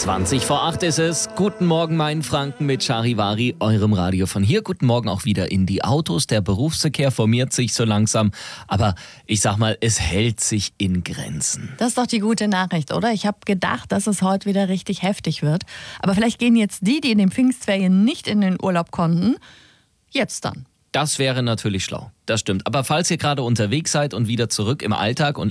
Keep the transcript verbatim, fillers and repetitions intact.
zwanzig vor acht ist es. Guten Morgen, mein Franken mit Charivari, eurem Radio von hier. Guten Morgen auch wieder in die Autos. Der Berufsverkehr formiert sich so langsam. Aber ich sag mal, es hält sich in Grenzen. Das ist doch die gute Nachricht, oder? Ich habe gedacht, dass es heute wieder richtig heftig wird. Aber vielleicht gehen jetzt die, die in den Pfingstferien nicht in den Urlaub konnten, jetzt dann. Das wäre natürlich schlau. Das stimmt. Aber falls ihr gerade unterwegs seid und wieder zurück im Alltag und